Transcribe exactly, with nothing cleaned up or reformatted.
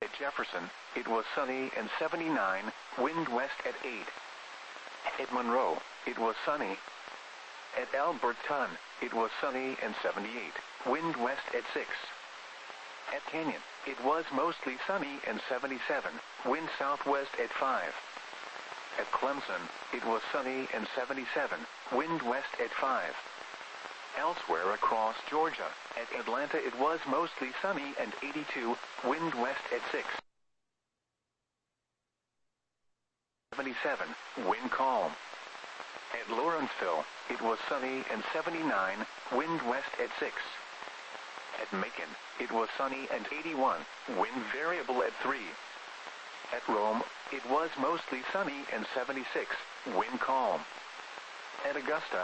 At Jefferson, it was sunny and seventy-nine, wind west at eight. At Monroe, it was sunny. At Alberton, it was sunny and seventy-eight, wind west at six. At Canyon, it was mostly sunny and seventy-seven, wind southwest at five. At Clemson, it was sunny and seventy-seven, wind west at five. Elsewhere across Georgia, at Atlanta it was mostly sunny and eighty-two, wind west at six. seventy-seven, wind calm. At Lawrenceville, it was sunny and seventy-nine, wind west at six. At Macon, it was sunny and eighty-one, wind variable at three. At Rome, it was mostly sunny and seventy-six, wind calm. At Augusta,